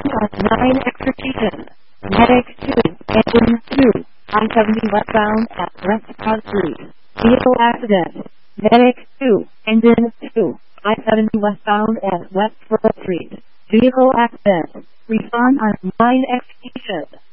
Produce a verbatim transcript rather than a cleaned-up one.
on nine execution. Medic two, engine two, I seventy westbound at West Front Street. Vehicle accident. Medic two, engine two, I seventy westbound at West Front Street. Vehicle accident. Respond on nine execution.